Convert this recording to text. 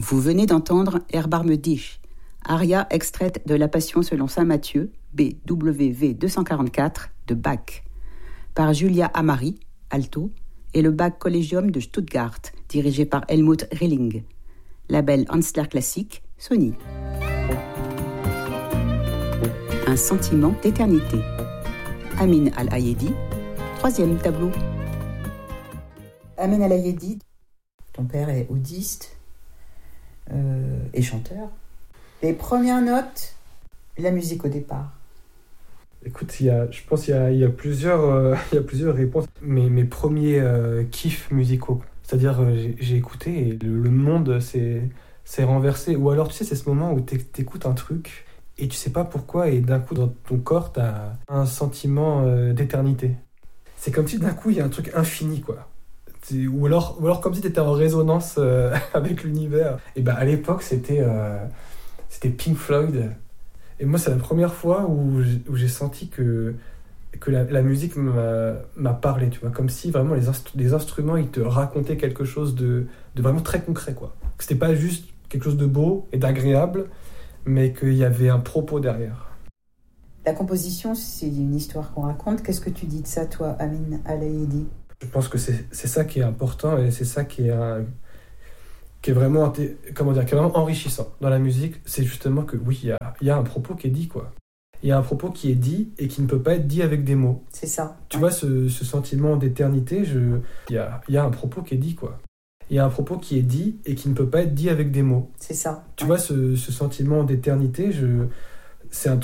Vous venez d'entendre Erbarme dich, aria extraite de la Passion selon saint Matthieu, BWV 244 de Bach, par Julia Amari, alto, et le Bach Collegium de Stuttgart, dirigé par Helmut Rilling. Label Hansler Classique, Sony. Un sentiment d'éternité. Amin Al-Ayedi, 3e tableau. Amin Al-Ayedi, ton père est oudiste et chanteur. Les premières notes, la musique au départ. Écoute, je pense qu'il y a plusieurs réponses. Mes premiers kiffs musicaux, c'est-à-dire j'ai écouté et le monde s'est renversé. Ou alors, tu sais, c'est ce moment où t'écoutes un truc et tu sais pas pourquoi et d'un coup, dans ton corps, t'as un sentiment d'éternité. C'est comme si d'un coup, il y a un truc infini, quoi. Ou alors comme si t'étais en résonance avec l'univers. Et à l'époque, c'était Pink Floyd. Et moi, c'est la première fois où j'ai senti que la musique m'a parlé, tu vois. Comme si vraiment les instruments, ils te racontaient quelque chose de vraiment très concret, quoi. Que c'était pas juste quelque chose de beau et d'agréable, mais qu'il y avait un propos derrière. La composition, c'est une histoire qu'on raconte. Qu'est-ce que tu dis de ça, toi, Amin Al-Ayedi ? Je pense que c'est ça qui est important et c'est ça qui est vraiment, qui est vraiment enrichissant dans la musique. C'est justement que oui, il y a un propos qui est dit, quoi. Il y a un propos qui est dit et qui ne peut pas être dit avec des mots. C'est ça. Tu vois, ce sentiment d'éternité, il y a un propos qui est dit, quoi. Il y a un propos qui est dit et qui ne peut pas être dit avec des mots. C'est ça. Tu vois, ce sentiment d'éternité, c'est un